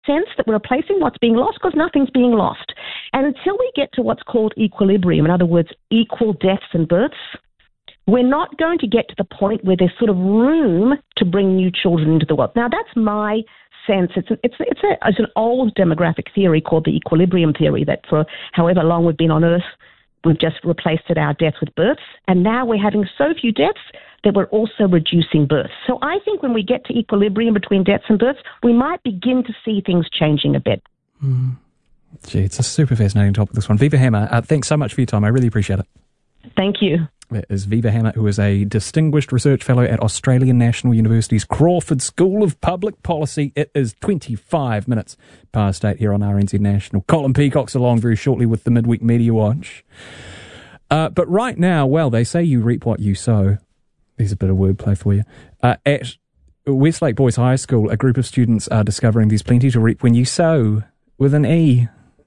sense that we're replacing what's being lost because nothing's being lost. And until we get to what's called equilibrium, in other words, equal deaths and births, we're not going to get to the point where there's sort of room to bring new children into the world. Now, that's my sense. It's an old demographic theory called the equilibrium theory, that for however long we've been on Earth, we've just replaced our deaths with births. And now we're having so few deaths that we're also reducing births. So I think when we get to equilibrium between deaths and births, we might begin to see things changing a bit. Gee, it's a super fascinating topic, this one. Viva Hammer, thanks so much for your time. I really appreciate it. Thank you. That is Viva Hammer, who is a Distinguished Research Fellow at Australian National University's Crawford School of Public Policy. It is 25 minutes past 8 here on RNZ National. Colin Peacock's along very shortly with the Midweek Media Watch. But right now, well, they say you reap what you sow. There's a bit of wordplay for you. At Westlake Boys High School, a group of students are discovering there's plenty to reap when you sow with an E.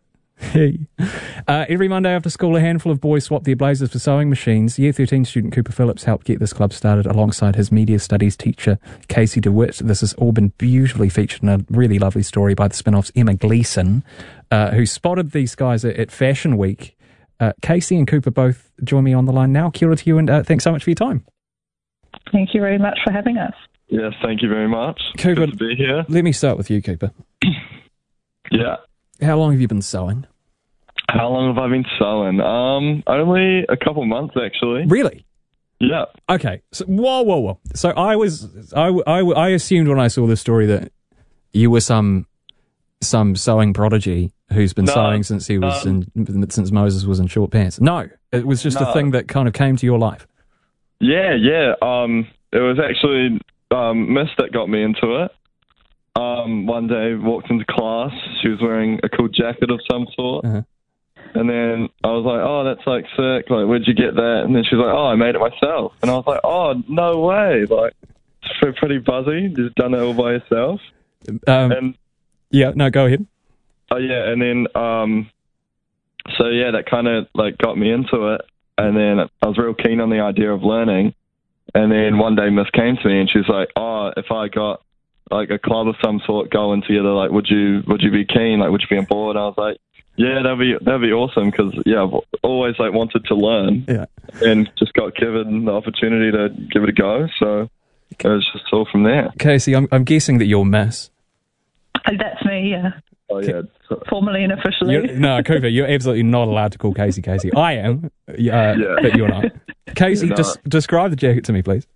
Every Monday after school, a handful of boys swap their blazers for sewing machines. Year 13 student Cooper Phillips helped get this club started alongside his media studies teacher, Casey DeWitt. This has all been beautifully featured in a really lovely story by the Spin-Off's Emma Gleeson, who spotted these guys at Fashion Week. Casey and Cooper both join me on the line now. Kia ora to you, and thanks so much for your time. Thank you very much for having us. Yes, thank you very much. Cooper, good to be here. Let me start with you, Cooper. Yeah. How long have you been sewing? How long have I been sewing? Only a couple months, actually. Really? Yeah. Okay. So, whoa. So I assumed when I saw this story that you were some sewing prodigy who's been sewing since since Moses was in short pants. No, it was just a thing that kind of came to your life. Yeah. It was actually Miss that got me into it. One day, walked into class. She was wearing a cool jacket of some sort. Uh-huh. And then I was like, oh, that's like sick. Like, where'd you get that? And then she was like, oh, I made it myself. And I was like, oh, no way. Like, it's pretty buzzy. Just done it all by yourself. Yeah, no, go ahead. Oh, yeah. And then, so yeah, that kind of like got me into it. And then I was real keen on the idea of learning. And then one day Miss came to me and she was like, oh, if I got like a club of some sort going together, like, would you be keen? Like, would you be on board? And I was like, yeah, that'd be awesome, because yeah, I've always like wanted to learn, and just got given the opportunity to give it a go. So it was just all from there. Casey, I'm guessing that you're Miss. That's me, yeah. Oh yeah, formally and officially. No, Cooper, you're absolutely not allowed to call Casey Casey. I am, but you're not. Casey, just describe the jacket to me, please.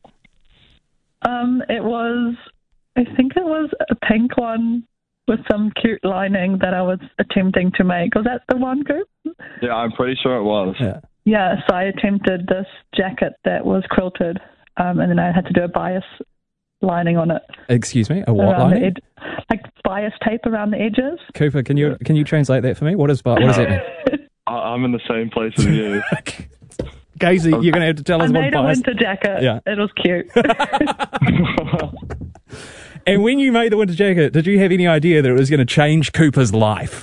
I think it was a pink one with some cute lining that I was attempting to make. Was that the one, Coop? Yeah, I'm pretty sure it was. Yeah, so I attempted this jacket that was quilted, and then I had to do a bias lining on it. Excuse me, a what lining? Like bias tape around the edges. Cooper, can you translate that for me? What does that mean? I'm in the same place as you. Casey, you're going to have to tell us what bias... I made a winter jacket. Yeah. It was cute. And when you made the winter jacket, did you have any idea that it was going to change Cooper's life?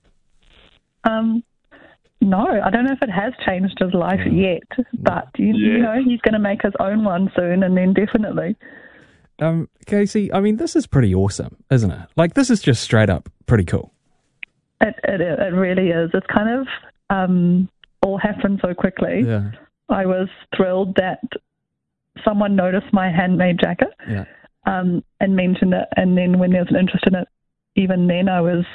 No, I don't know if it has changed his life yet, but you know, he's going to make his own one soon, and then definitely. Casey, I mean, this is pretty awesome, isn't it? Like, this is just straight up pretty cool. It really is. It's kind of all happened so quickly. Yeah. I was thrilled that someone noticed my handmade jacket. Yeah. And mentioned it, and then when there was an interest in it, even then I was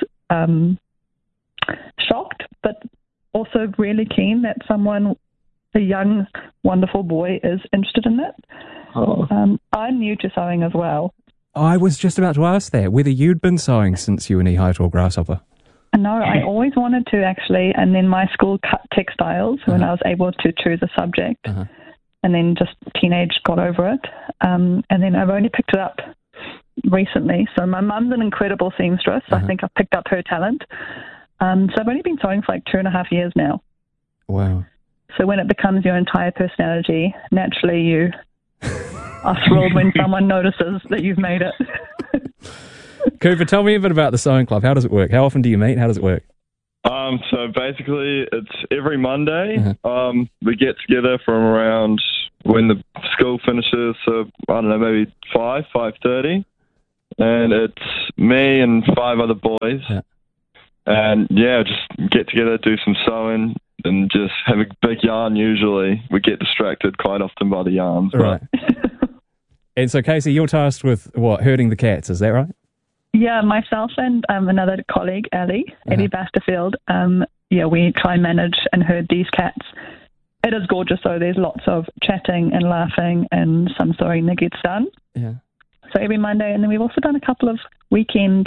shocked, but also really keen that a young, wonderful boy is interested in it. Oh. I'm new to sewing as well. I was just about to ask that, whether you'd been sewing since you were knee-high tall grasshopper. No, I always wanted to, actually, and then my school cut textiles when I was able to choose a subject. Uh-huh. And then just teenage got over it. And then I've only picked it up recently. So my mum's an incredible seamstress. I think I've picked up her talent. So I've only been sewing for like 2.5 years now. Wow. So when it becomes your entire personality, naturally you are thrilled when someone notices that you've made it. Cooper, tell me a bit about the sewing club. How does it work? How often do you meet? How does it work? So basically, it's every Monday. We get together from around when the school finishes, so I don't know, maybe 5:30, and it's me and 5 other boys. Yeah. And yeah, just get together, do some sewing, and just have a big yarn usually. We get distracted quite often by the yarns. Right. And so, Casey, you're tasked with, herding the cats, is that right? Yeah, myself and another colleague, Ellie Basterfield, we try and manage and herd these cats. It is gorgeous, though. There's lots of chatting and laughing and some sewing that gets done. Yeah. So every Monday, and then we've also done a couple of weekend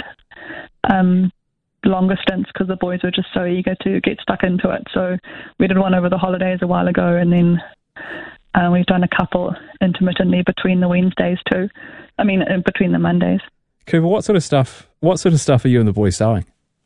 longer stints because the boys were just so eager to get stuck into it. So we did one over the holidays a while ago, and then we've done a couple intermittently between the Wednesdays too. Between the Mondays. Cooper, what sort of stuff are you and the boys sewing?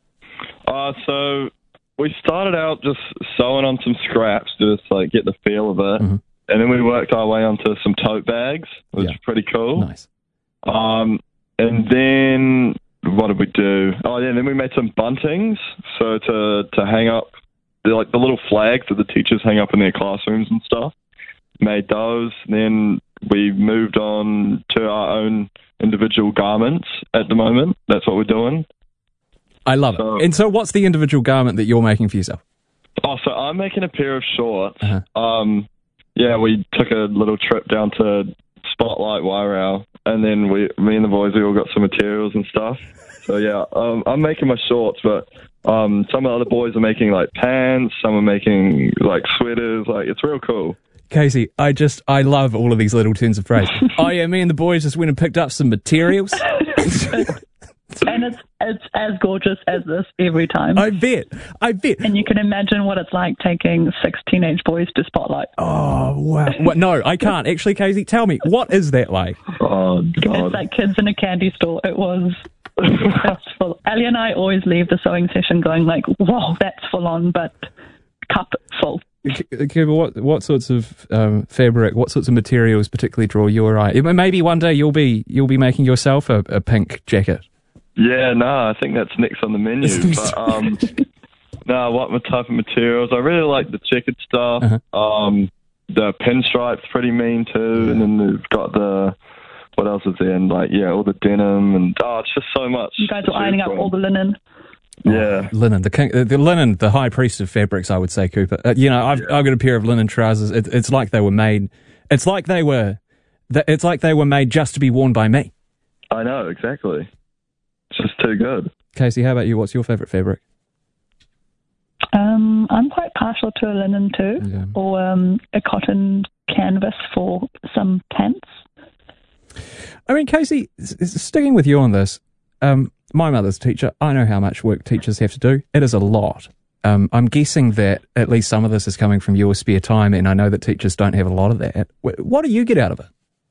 So we started out just sewing on some scraps to just like get the feel of it. Mm-hmm. And then we worked our way onto some tote bags, which was pretty cool. Nice. And then what did we do? Oh, yeah, and then we made some buntings, so to hang up, the little flags that the teachers hang up in their classrooms and stuff. Made those. Then we moved on to our own individual garments at the moment. That's what we're doing. I love it. And so what's the individual garment that you're making for yourself? Oh, so I'm making a pair of shorts. Uh-huh. We took a little trip down to Spotlight Wairau, and then me and the boys, we all got some materials and stuff. So yeah, I'm making my shorts, but some of the other boys are making like pants, some are making like sweaters. Like, it's real cool. Casey, I love all of these little turns of phrase. Oh yeah, me and the boys just went and picked up some materials. And it's as gorgeous as this every time. I bet. And you can imagine what it's like taking 6 teenage boys to Spotlight. Oh, wow. No, I can't. Actually, Casey, tell me, what is that like? Oh, God. It's like kids in a candy store. It was full. Ellie and I always leave the sewing session going like, whoa, that's full on, but cup full. Cooper, what sorts of fabric, what sorts of materials particularly draw your eye? Maybe one day you'll be making yourself a pink jacket. Yeah, no, I think that's next on the menu. But what type of materials? I really like the checkered stuff. Uh-huh. The pinstripe's pretty mean too, yeah. And then we've got what else is there? And all the denim, and it's just so much. You guys are ironing up all the linen. Yeah, linen, the linen, the high priest of fabrics, I would say, Cooper. I've got a pair of linen trousers. It's like they were made. It's like they were made just to be worn by me. I know, exactly. It's just too good. Casey, how about you? What's your favourite fabric? I'm quite partial to a linen too, or a cotton canvas for some pants. I mean, Casey, sticking with you on this, my mother's a teacher. I know how much work teachers have to do. It is a lot. I'm guessing that at least some of this is coming from your spare time, and I know that teachers don't have a lot of that. What do you get out of it?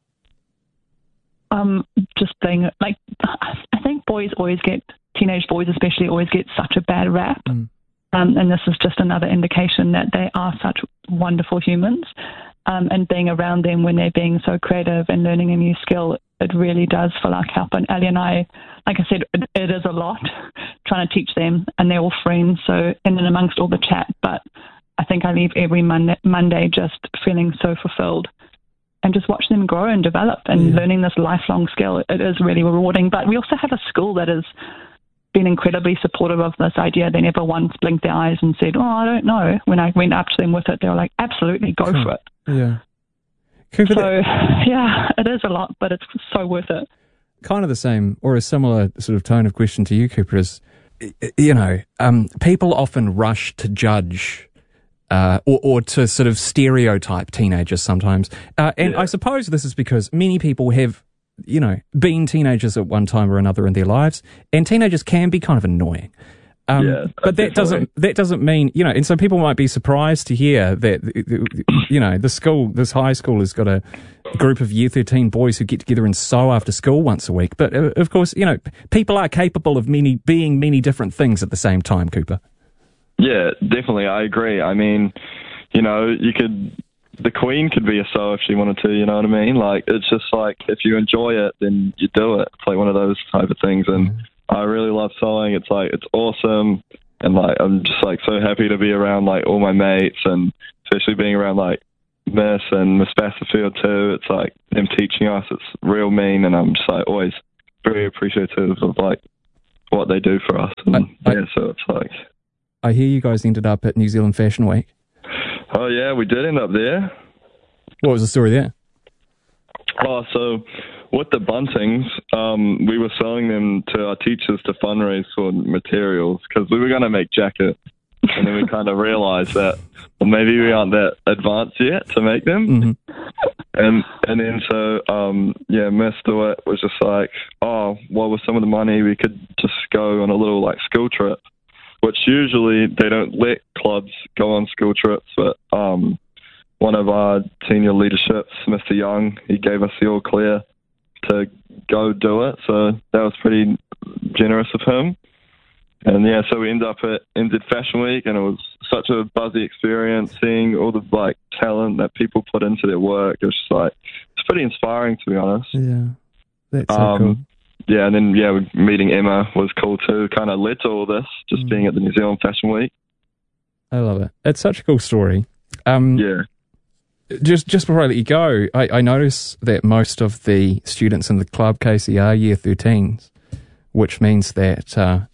Just being I think teenage boys especially always get such a bad rap. And this is just another indication that they are such wonderful humans. And being around them when they're being so creative and learning a new skill, it really does feel like help. And Ellie and I, like I said, it is a lot trying to teach them, and they're all friends. So, and then amongst all the chat, but I think I leave every Monday just feeling so fulfilled. And just watch them grow and develop and learning this lifelong skill. It is really rewarding. But we also have a school that has been incredibly supportive of this idea. They never once blinked their eyes and said, I don't know. When I went up to them with it, they were like, absolutely, go for it. Yeah. So, it is a lot, but it's so worth it. Kind of the same or a similar sort of tone of question to you, Cooper, is, people often rush to judge or to sort of stereotype teenagers sometimes. And I suppose this is because many people have, been teenagers at one time or another in their lives, and teenagers can be kind of annoying. But that doesn't mean, and so people might be surprised to hear that, this high school has got a group of Year 13 boys who get together and sew after school once a week. But of course, people are capable of being many different things at the same time, Cooper. Yeah, definitely. I agree. I mean, the Queen could be a sew if she wanted to, you know what I mean? Like, it's just like, if you enjoy it, then you do it. It's like one of those type of things. And I really love sewing. It's like, it's awesome. And I'm just so happy to be around all my mates, and especially being around Miss and Miss Basterfield too. It's like them teaching us. It's real mean. And I'm just always very appreciative of like what they do for us. And so it's like, I hear you guys ended up at New Zealand Fashion Week. Oh yeah, we did end up there. What was the story there? Oh, so with the buntings, we were selling them to our teachers to fundraise for materials because we were going to make jackets. And then we kind of realised that, well, maybe we aren't that advanced yet to make them. And then so, Miss DeWitt was just like, oh, well, with some of the money, we could just go on a little, like, school trip, which usually they don't let clubs go on school trips, but one of our senior leaderships, Mr. Young, he gave us the all clear to go do it, so that was pretty generous of him. And yeah, so we ended up at NZ Fashion Week, and it was such a buzzy experience seeing all the like talent that people put into their work. It was just like, it's pretty inspiring, to be honest. Yeah, that's so cool. Yeah, and then meeting Emma was cool too. Kind of led to all this, just being at the New Zealand Fashion Week. I love it. It's such a cool story. Yeah. Just before I let you go, I notice that most of the students in the club, Casey, are year 13s, which means that,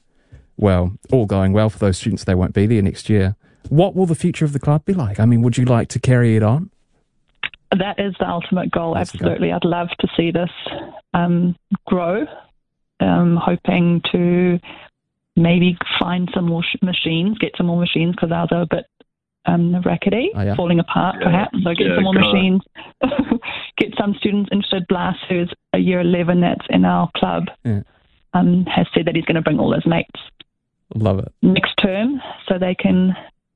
all going well for those students, they won't be there next year. What will the future of the club be like? I mean, would you like to carry it on? That is the ultimate goal, absolutely. I'd love to see this grow, hoping to maybe find some more machines, get some more machines, because ours are a bit rackety, falling apart perhaps. So get some more machines, get some students interested. Blas, who's a year 11 that's in our club, has said that he's going to bring all his mates. Love it. Next term, so they can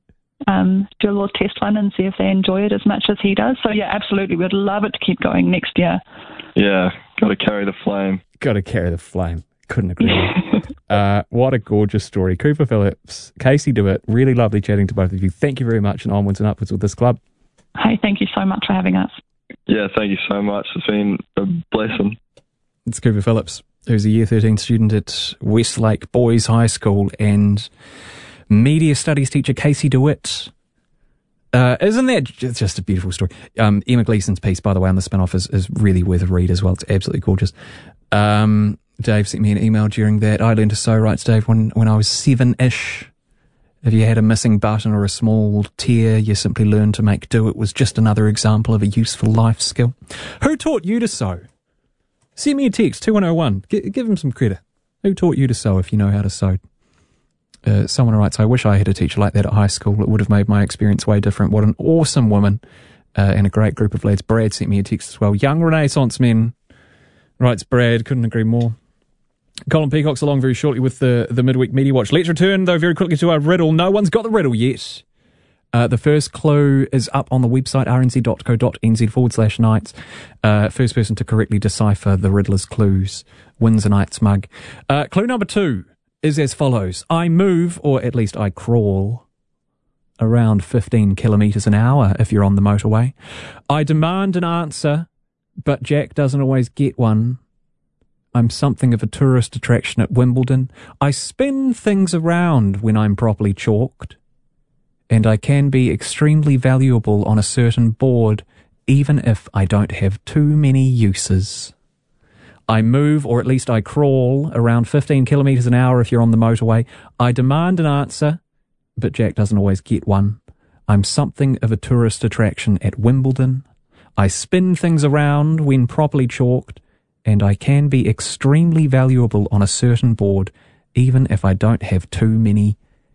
do a little test run and see if they enjoy it as much as he does. So yeah, absolutely, we'd love it to keep going next year. Yeah, got to carry the flame. Got to carry the flame. Couldn't agree more. What a gorgeous story. Cooper Phillips, Casey DeWitt, really lovely chatting to both of you. Thank you very much, and onwards and upwards with this club. Hey, thank you so much for having us. Yeah, thank you so much. It's been a blessing. It's Cooper Phillips, who's a year 13 student at Westlake Boys High School, and media studies teacher Casey DeWitt. Isn't that just a beautiful story? Emma Gleeson's piece, by the way, on the spin-off is really worth a read as well. It's absolutely gorgeous. Dave sent me an email during that. I learned to sew, writes Dave, when I was 7-ish. If you had a missing button or a small tear, you simply learned to make do. It was just another example of a useful life skill. Who taught you to sew? Send me a text, 2101. Give him some credit. Who taught you to sew if you know how to sew? Someone writes, I wish I had a teacher like that at high school. It would have made my experience way different. What an awesome woman and a great group of lads. Brad sent me a text as well. Young Renaissance men, writes Brad. Couldn't agree more. Colin Peacock's along very shortly with the Midweek Media Watch. Let's return, though, very quickly to our riddle. No one's got the riddle yet. The first clue is up on the website, rnz.co.nz/nights. First person to correctly decipher the riddler's clues wins a night's mug. Clue number 2 is as follows. I move, or at least I crawl, around 15 kilometres an hour if you're on the motorway. I demand an answer, but Jack doesn't always get one. I'm something of a tourist attraction at Wimbledon. I spin things around when I'm properly chalked. And I can be extremely valuable on a certain board, even if I don't have too many uses. I move, or at least I crawl, around 15 kilometres an hour if you're on the motorway. I demand an answer, but Jack doesn't always get one. I'm something of a tourist attraction at Wimbledon. I spin things around when properly chalked, and I can be extremely valuable on a certain board, even if I don't have too many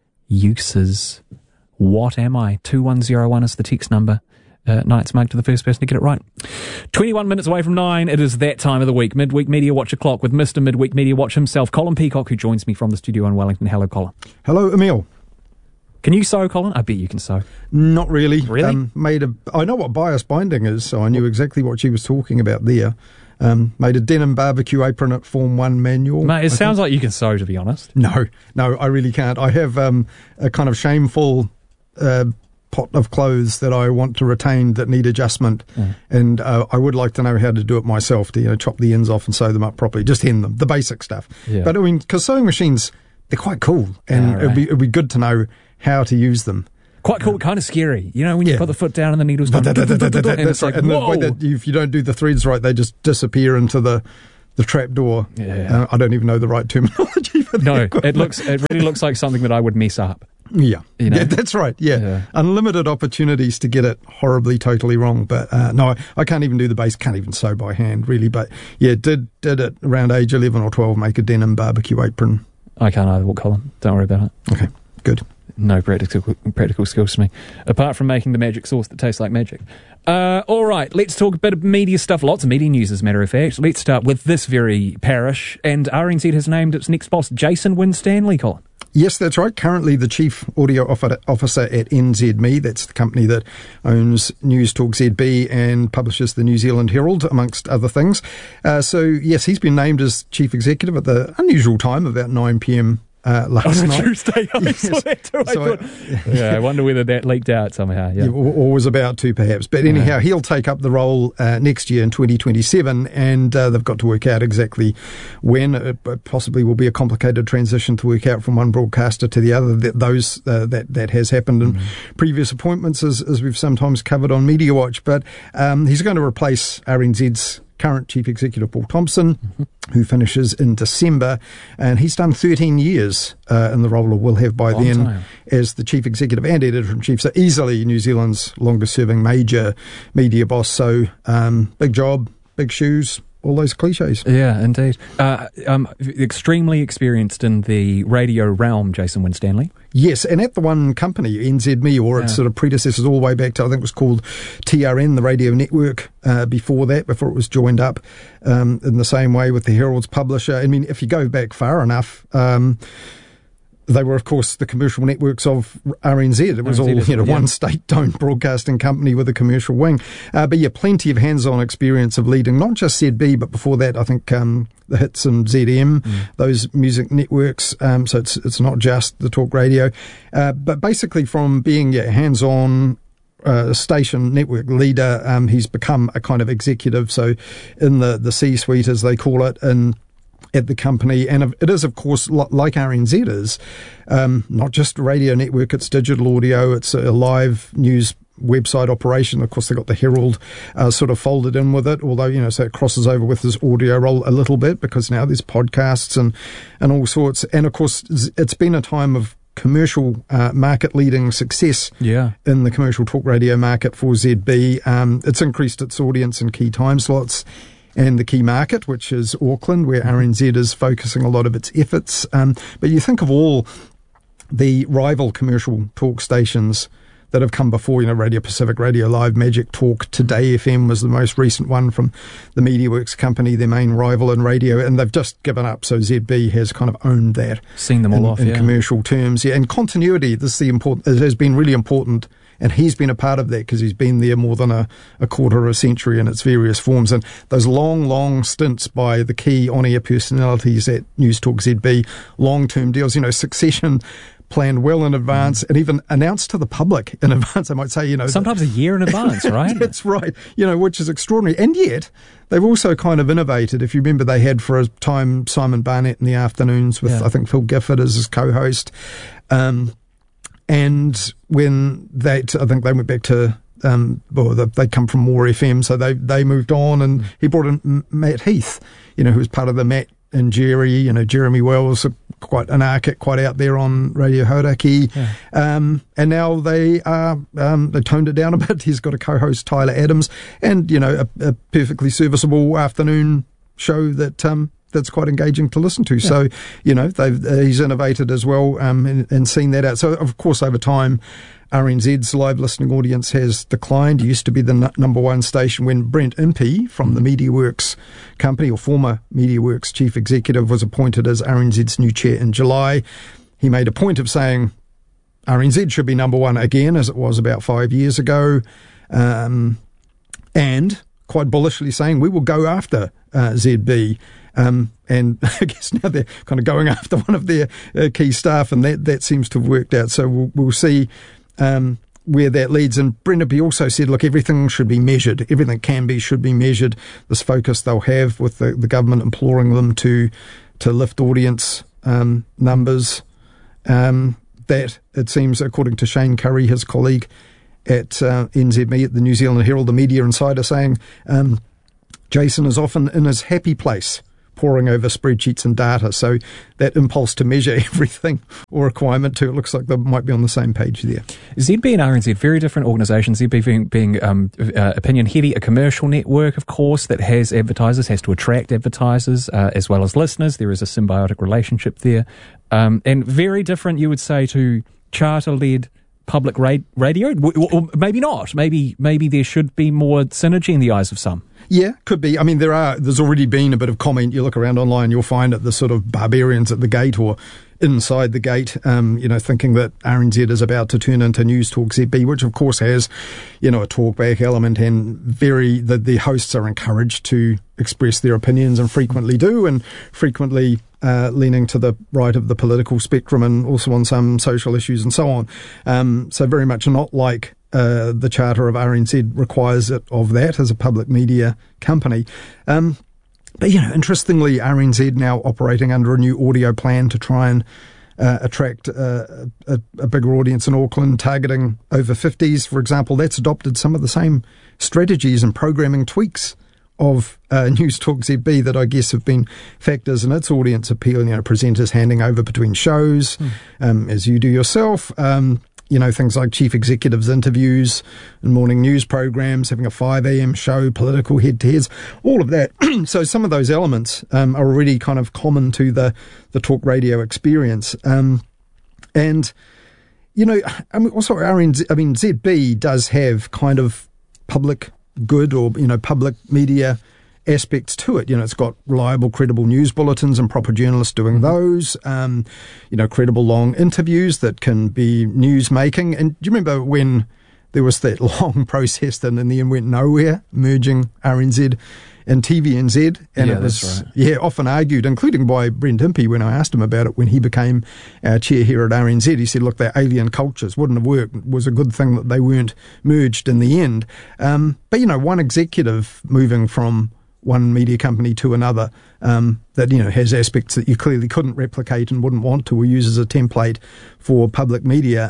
uses. What am I? 2101 is the text number. Night's mug to the first person to get it right. 21 minutes away from 9, it is that time of the week. Midweek Media Watch o'clock with Mr. Midweek Media Watch himself, Colin Peacock, who joins me from the studio in Wellington. Hello, Colin. Hello, Emil. Can you sew, Colin? I bet you can sew. Not really. Really? I know what bias binding is, so I knew exactly what she was talking about there. Made a denim barbecue apron at Form 1 manual. Mate, it sounds like you can sew, to be honest. No, I really can't. I have a kind of shameful pot of clothes that I want to retain that need adjustment, and I would like to know how to do it myself, to chop the ends off and sew them up properly, just hem them, the basic stuff. Yeah. But I mean, because sewing machines, they're quite cool, and it'd be good to know how to use them. Quite cool, kind of scary. When you put the foot down and the needle's going... That's right. And the way that if you don't do the threads right, they just disappear into the the trapdoor. Yeah. I don't even know the right terminology for that. No, equipment. it really looks like something that I would mess up. Yeah. You know? Yeah, that's right. Yeah. Unlimited opportunities to get it horribly, totally wrong. But no, I can't even do the bass, can't even sew by hand, really. But yeah, did it around age 11 or 12, make a denim barbecue apron. I can't either, Colin. Don't worry about it. Okay, good. No practical skills to me, apart from making the magic sauce that tastes like magic. All right, let's talk a bit of media stuff. Lots of media news, as a matter of fact. Let's start with this very parish. And RNZ has named its next boss Jason Winstanley, Colin. Yes, that's right. Currently the Chief Audio Officer at NZME. That's the company that owns News Talk ZB and publishes the New Zealand Herald, amongst other things. So, yes, he's been named as Chief Executive at the unusual time, about 9 p.m. Last night. Tuesday, I saw that too. I wonder whether that leaked out somehow. Yeah. Or was about to, perhaps. But anyhow, he'll take up the role next year in 2027, and they've got to work out exactly when. It possibly will be a complicated transition to work out from one broadcaster to the other. That has happened in previous appointments, as we've sometimes covered on Media Watch. But he's going to replace RNZ's current Chief Executive, Paul Thompson, who finishes in December, and he's done 13 years in the role, or will have by Long then, time. as the Chief Executive and Editor-in-Chief, so easily New Zealand's longest-serving major media boss. So big job, big shoes, all those cliches. Yeah, indeed. Extremely experienced in the radio realm, Jason Winstanley. Yes, and at the one company, NZME, or its sort of predecessors all the way back to, I think it was called TRN, the radio network, before it was joined up in the same way with the Herald's publisher. I mean, if you go back far enough, they were, of course, the commercial networks of RNZ. It was all, one state-owned broadcasting company with a commercial wing. But yeah, plenty of hands-on experience of leading not just ZB, but before that, I think the Hits and ZM, those music networks. So it's not just the talk radio. But basically from being hands-on station network leader, he's become a kind of executive. So in the C-suite, as they call it, at the company, and it is, of course, like RNZ is, not just a radio network, it's digital audio, it's a live news website operation. Of course, they've got the Herald sort of folded in with it, although, so it crosses over with this audio role a little bit, because now there's podcasts and all sorts. And, of course, it's been a time of commercial market-leading success in the commercial talk radio market for ZB. It's increased its audience in key time slots and the key market, which is Auckland, where RNZ is focusing a lot of its efforts. But you think of all the rival commercial talk stations that have come before, Radio Pacific, Radio Live, Magic Talk, Today FM was the most recent one from the MediaWorks company, their main rival in radio, and they've just given up. So ZB has kind of owned that. Seen them all off, in commercial terms. Yeah, and continuity, this is it has been really important. And he's been a part of that because he's been there more than a quarter of a century in its various forms. And those long stints by the key on-air personalities at News Talk ZB, long-term deals, succession planned well in advance and even announced to the public in advance, I might say, Sometimes a year in advance, right? That's right, which is extraordinary. And yet, they've also kind of innovated. If you remember, they had for a time Simon Barnett in the afternoons with, I think, Phil Gifford as his co-host. And when I think they went back to, they come from More FM, so they moved on, and he brought in Matt Heath, who was part of the Matt and Jerry, Jeremy Wells, quite anarchic, quite out there on Radio Hauraki. Yeah. And now they toned it down a bit. He's got a co-host, Tyler Adams, and, a perfectly serviceable afternoon show that's quite engaging to listen to. So, he's innovated as well and seen that out. So, of course, over time, RNZ's live listening audience has declined. It used to be the number one station when Brent Impey from the MediaWorks company, or former MediaWorks chief executive, was appointed as RNZ's new chair in July. He made a point of saying RNZ should be number one again, as it was about 5 years ago, and quite bullishly saying we will go after ZB. And I guess now they're kind of going after one of their key staff, and that seems to have worked out. So we'll see where that leads. And Brent Impey also said, look, everything should be measured. Everything should be measured. This focus they'll have with the government imploring them to lift audience numbers. That, it seems, according to Shane Curry, his colleague at NZME at the New Zealand Herald, the media insider, saying Jason is often in his happy place poring over spreadsheets and data. So that impulse to measure everything or requirement to, it looks like they might be on the same page there. ZB and RNZ, very different organisations. ZB being opinion heavy, a commercial network, of course, that has advertisers, has to attract advertisers as well as listeners. There is a symbiotic relationship there. And very different, you would say, to charter-led public radio, or maybe not. Maybe there should be more synergy in the eyes of some. Yeah, could be. I mean, there's already been a bit of comment. You look around online, you'll find that the sort of barbarians at the gate or inside the gate, thinking that RNZ is about to turn into News Talk ZB, which of course has, a talkback element, and the hosts are encouraged to express their opinions and frequently do, and frequently leaning to the right of the political spectrum and also on some social issues and so on. So very much not like the charter of RNZ requires it of that as a public media company. But, interestingly, RNZ now operating under a new audio plan to try and attract a bigger audience in Auckland, targeting over 50s, for example. That's adopted some of the same strategies and programming tweaks of News Talk ZB that I guess have been factors in its audience appeal. Presenters handing over between shows, as you do yourself. Things like chief executives' interviews and morning news programs, having a 5 a.m. show, political head-to-heads, all of that. So some of those elements are already kind of common to the talk radio experience. Also ZB does have kind of public good or, public media aspects to it. It's got reliable, credible news bulletins and proper journalists doing those, credible long interviews that can be news making. And do you remember when there was that long process that in the end went nowhere, merging RNZ and TVNZ? And it was, that's right. Often argued, including by Brent Impey when I asked him about it when he became our chair here at RNZ. He said, look, they're alien cultures, wouldn't have worked. It was a good thing that they weren't merged in the end. But one executive moving from one media company to another that has aspects that you clearly couldn't replicate and wouldn't want to or use as a template for public media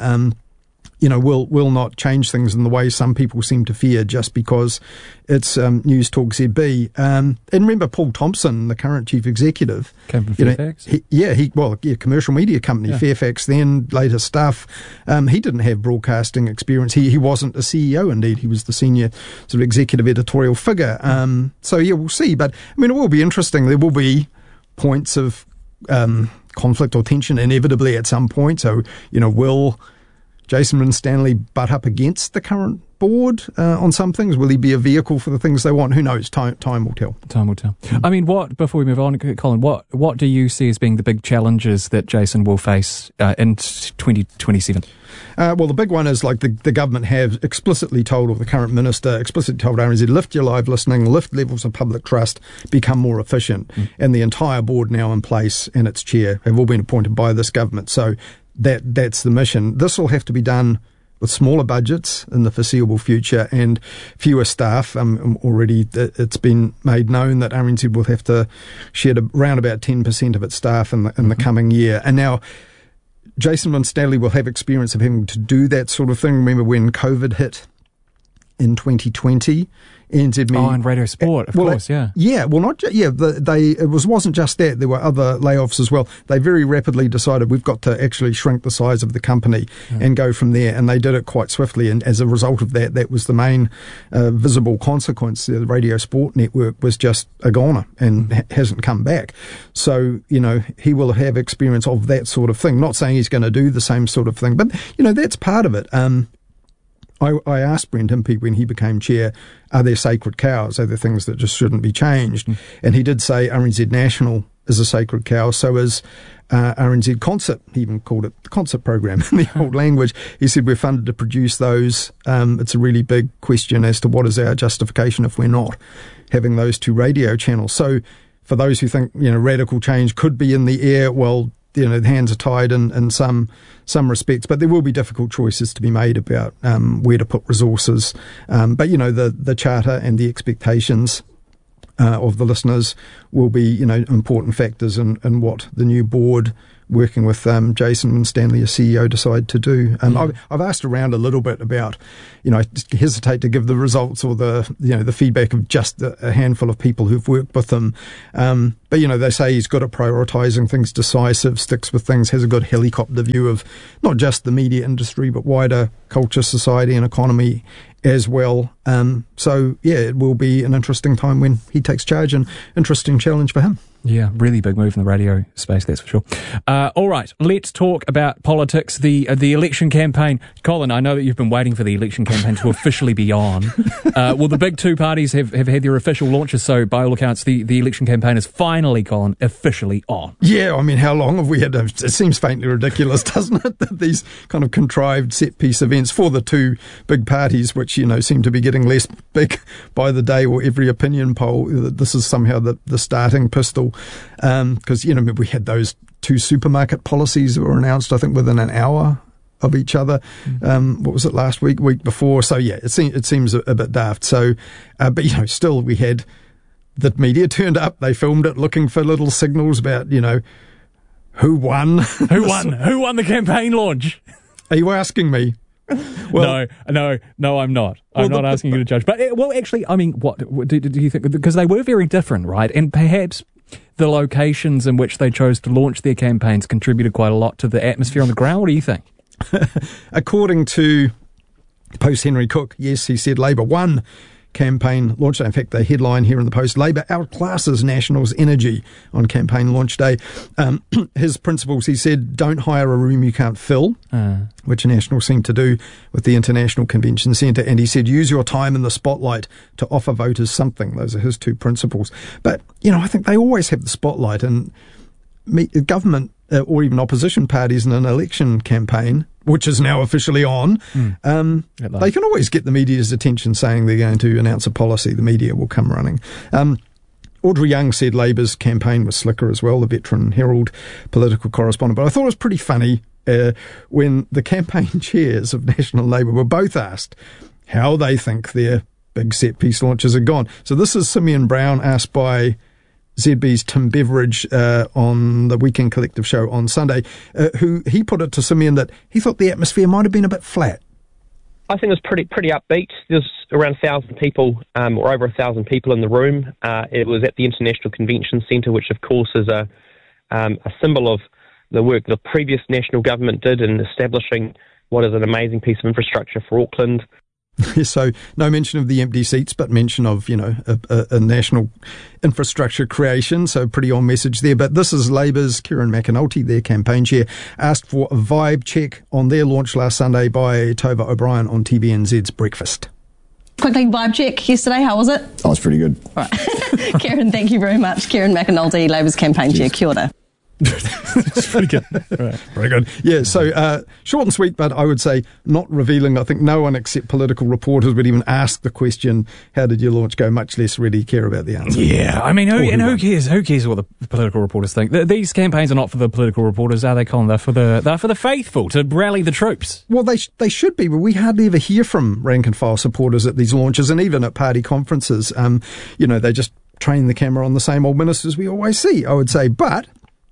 will not change things in the way some people seem to fear just because it's News Talk ZB. And remember Paul Thompson, the current chief executive. Came from Fairfax? Commercial media company, Fairfax then, later Stuff. He didn't have broadcasting experience. He wasn't a CEO, indeed. He was the senior sort of executive editorial figure. We'll see. But, it will be interesting. There will be points of conflict or tension inevitably at some point. So, will Jason Winstanley butt up against the current board on some things? Will he be a vehicle for the things they want? Who knows? Time will tell. Time will tell. Before we move on, Colin, what do you see as being the big challenges that Jason will face in 2027? The big one is like the government have explicitly told, or the current minister explicitly told RNZ, lift your live listening, lift levels of public trust, become more efficient. And the entire board now in place and its chair have all been appointed by this government. So that's the mission. This will have to be done with smaller budgets in the foreseeable future and fewer staff. Already it's been made known that RNZ will have to shed around about 10% of its staff in the coming year. And now Jason Winstanley will have experience of having to do that sort of thing. Remember when COVID hit in 2020? And Radio Sport, of course, yeah. Yeah, well, it wasn't just that. There were other layoffs as well. They very rapidly decided we've got to actually shrink the size of the company and go from there, and they did it quite swiftly. And as a result of that was the main visible consequence. The Radio Sport network was just a goner and hasn't come back. So, he will have experience of that sort of thing. Not saying he's going to do the same sort of thing, but, that's part of it. I asked Brent Impey when he became chair, are there sacred cows? Are there things that just shouldn't be changed? And he did say RNZ National is a sacred cow, so is RNZ Concert. He even called it the concert program in the old language. He said we're funded to produce those. It's a really big question as to what is our justification if we're not having those two radio channels. So for those who think, radical change could be in the air, well, the hands are tied in some respects, but there will be difficult choices to be made about where to put resources. But the charter and the expectations of the listeners will be important factors in what the new board working with Jason Winstanley, as CEO, decide to do. I've asked around a little bit about, I hesitate to give the results or the feedback of just a handful of people who've worked with him. But they say he's good at prioritising things, decisive, sticks with things, has a good helicopter view of not just the media industry but wider culture, society, and economy as well. It will be an interesting time when he takes charge, and interesting challenge for him. Yeah, really big move in the radio space, that's for sure. All right, let's talk about politics, the election campaign. Colin, I know that you've been waiting for the election campaign to officially be on. Well, the big two parties have had their official launches, so by all accounts, the election campaign is finally, Colin, officially on. Yeah, I mean, how long have we had? It seems faintly ridiculous, doesn't it, that these kind of contrived set-piece events for the two big parties, which, seem to be getting less big by the day, or every opinion poll, this is somehow the starting pistol. Because, we had those two supermarket policies that were announced, I think, within an hour of each other. What was it, last week before? So, yeah, it seems a bit daft. So, but, still we had the media turned up. They filmed it looking for little signals about, who won. Who won the campaign launch? Are you asking me? Well, no, I'm not. I'm not asking you to judge. But, actually, I mean, what do you think? Because they were very different, right? And perhaps the locations in which they chose to launch their campaigns contributed quite a lot to the atmosphere on the ground. What do you think? According to Post Henry Cook, yes, he said Labour won campaign launch day. In fact, the headline here in the Post, Labour outclasses Nationals' energy on campaign launch day. His principles, he said, don't hire a room you can't fill, which Nationals seem to do with the International Convention Centre. And he said, use your time in the spotlight to offer voters something. Those are his two principles. But, I think they always have the spotlight, and government or even opposition parties in an election campaign, which is now officially on, they can always get the media's attention saying they're going to announce a policy. The media will come running. Audrey Young said Labour's campaign was slicker as well, the veteran Herald political correspondent. But I thought it was pretty funny when the campaign chairs of National Labour were both asked how they think their big set-piece launches are gone. So this is Simeon Brown asked by ZB's Tim Beveridge on the Weekend Collective show on Sunday, who he put it to Simeon that he thought the atmosphere might have been a bit flat. I think it was pretty upbeat. There's around 1,000 people, or over 1,000 people in the room. It was at the International Convention Centre, which of course is a symbol of the work the previous national government did in establishing what is an amazing piece of infrastructure for Auckland. So no mention of the empty seats, but mention of, a national infrastructure creation. So pretty on message there. But this is Labour's Kieran McAnulty, their campaign chair, asked for a vibe check on their launch last Sunday by Tova O'Brien on TVNZ's Breakfast. Quickly, vibe check yesterday. How was it? Oh, it's pretty good. Right. Kieran, thank you very much. Kieran McAnulty, Labour's campaign chair. Kia ora. It's pretty good. Right. Very good. Yeah, so short and sweet, but I would say not revealing. I think no one except political reporters would even ask the question, how did your launch go, much less really care about the answer. Yeah, I mean, who cares? Who cares what the political reporters think? These campaigns are not for the political reporters, are they, Colin? They're for the faithful, to rally the troops. Well, they should be, but we hardly ever hear from rank and file supporters at these launches, and even at party conferences. They just train the camera on the same old ministers we always see, I would say. But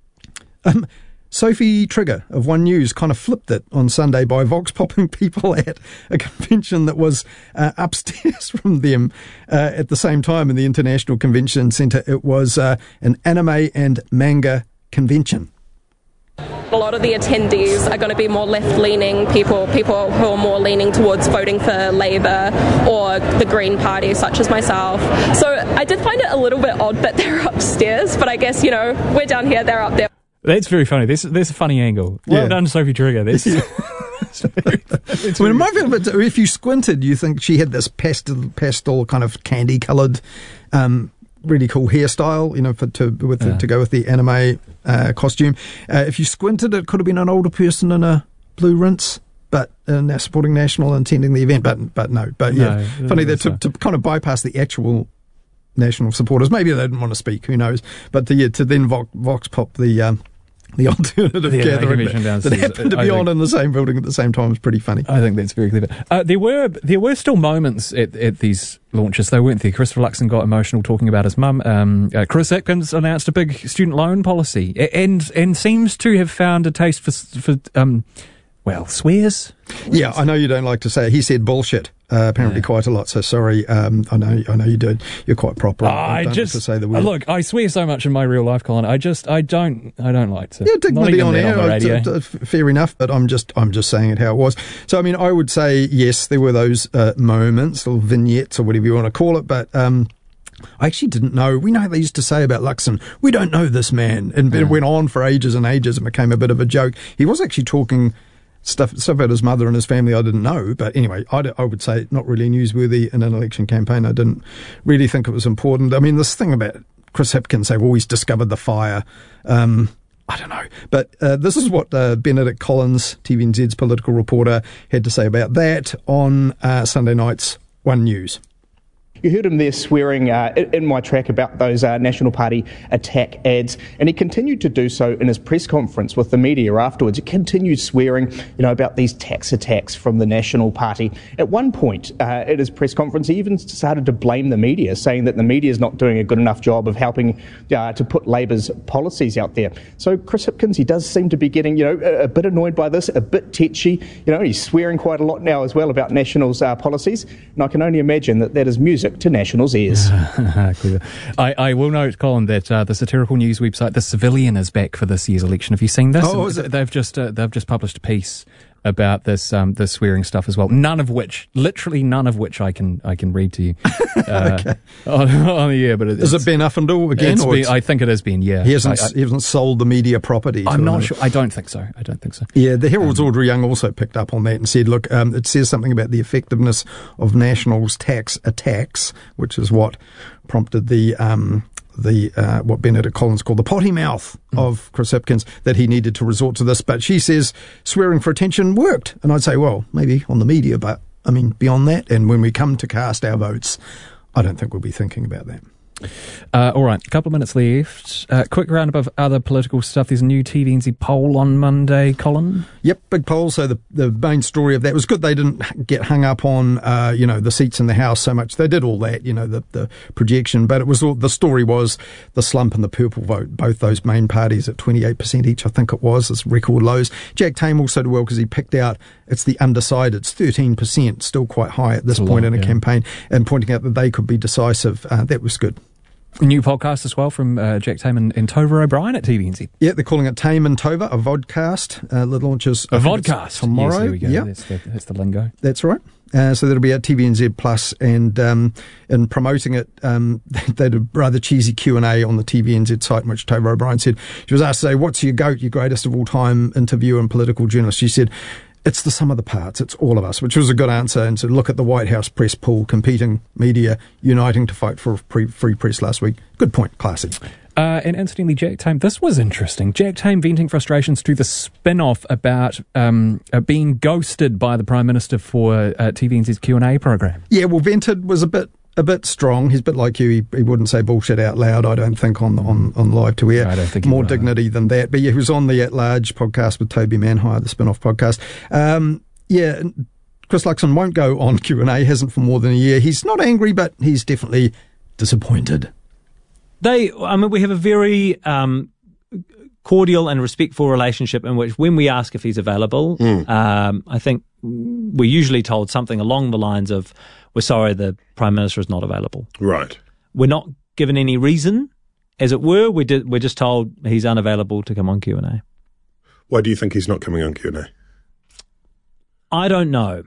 Sophie Trigger of One News kind of flipped it on Sunday by vox popping people at a convention that was upstairs from them at the same time in the International Convention Centre. It was an anime and manga convention. A lot of the attendees are going to be more left-leaning people who are more leaning towards voting for Labour or the Green Party, such as myself. So I did find it a little bit odd that they're upstairs, but I guess, we're down here, they're up there. That's very funny. There's a funny angle. Well done, Sophie Trigger. That's it might be a bit, if you squinted, you think she had this pastel kind of candy-coloured, really cool hairstyle, to go with the anime costume. If you squinted, it could have been an older person in a blue rinse, but now supporting National and attending the event. But no. But yeah, no, funny that to kind of bypass the actual National supporters. Maybe they didn't want to speak. Who knows? But to then vox pop the the alternative gathering that happened to be on in the same building at the same time was pretty funny. I think that's very clever. There were still moments at these launches, though, weren't there? Christopher Luxon got emotional talking about his mum. Chris Hipkins announced a big student loan policy and seems to have found a taste for swears. Yeah, I know you don't like to say it. He said bullshit. Apparently quite a lot. So sorry. I know you do. You're quite proper. I don't like to say the word. Look, I swear so much in my real life, Colin. I don't like to. Yeah, dignity on air. On the radio. Fair enough. But I'm just saying it how it was. So I mean, I would say yes, there were those moments, little vignettes or whatever you want to call it. But I actually didn't know. We know how they used to say about Luxon, we don't know this man, and it went on for ages and ages and became a bit of a joke. He was actually talking stuff about his mother and his family I didn't know. But anyway, I would say not really newsworthy in an election campaign. I didn't really think it was important. I mean, this thing about Chris Hipkins, they've always discovered the fire. I don't know. But this is what Benedict Collins, TVNZ's political reporter, had to say about that on Sunday night's One News. You heard him there swearing in my track about those National Party attack ads, and he continued to do so in his press conference with the media afterwards. He continued swearing, about these tax attacks from the National Party. At one point at his press conference, he even started to blame the media, saying that the media is not doing a good enough job of helping to put Labour's policies out there. So Chris Hipkins, he does seem to be getting, a bit annoyed by this, a bit tetchy. He's swearing quite a lot now as well about National's policies, and I can only imagine that is music to National's ears. I will note, Colin, that the satirical news website The Civilian is back for this year's election. Have you seen this? Oh, is it? They've just published a piece about this swearing stuff as well. Literally none of which I can read to you okay. on the air. But is it Ben Uffindell again? I think it has been. Yeah, he hasn't sold the media property. I'm not sure. I don't think so. Yeah, the Herald's Audrey Young also picked up on that and said, look, it says something about the effectiveness of National's tax attacks, which is what prompted the what Benedict Collins called the potty mouth of Chris Hipkins, that he needed to resort to this. But she says swearing for attention worked. And I'd say, well, maybe on the media, but I mean, beyond that, and when we come to cast our votes, I don't think we'll be thinking about that. All right, a couple of minutes left. Quick roundup of other political stuff. There's a new TVNZ poll on Monday, Colin. Yep, big poll. So the main story of that was good. They didn't get hung up on, the seats in the House so much. They did all that, the projection, but the story was the slump in the purple vote. Both those main parties at 28% each, I think it was. It's record lows. Jack Tame also did well because he picked out, it's the undecided. It's 13%, still quite high at this point in a campaign, and pointing out that they could be decisive. That was good. A new podcast as well from Jack Tame and Tova O'Brien at TVNZ. Yeah, they're calling it Tame and Tova, a vodcast. That launches a vodcast tomorrow. Yes, there we go. Yep. That's the lingo. That's right. So that'll be at TVNZ Plus, and in promoting it, they did a rather cheesy Q&A on the TVNZ site, in which Tova O'Brien said, she was asked to say, what's your GOAT, your greatest of all time interviewer and political journalist? She said, it's the sum of the parts. It's all of us, which was a good answer. And to look at the White House press pool, competing media uniting to fight for free press last week. Good point. Classy. And incidentally, Jack Tame, this was interesting. Jack Tame venting frustrations to the spin-off about being ghosted by the Prime Minister for TVNZ's Q&A program. Yeah, well, vented was a bit strong. He's a bit like you. He wouldn't say bullshit out loud, I don't think, on live to air. I don't think more dignity than that. But yeah, he was on the At Large podcast with Toby Manhire, the spin-off podcast. Chris Luxon won't go on Q&A, hasn't for more than a year. He's not angry, but he's definitely disappointed. We have a very cordial and respectful relationship in which when we ask if he's available, I think we're usually told something along the lines of, we're sorry, the Prime Minister is not available. Right. We're not given any reason, as it were. We're just told he's unavailable to come on Q&A. Why do you think he's not coming on Q&A? I don't know.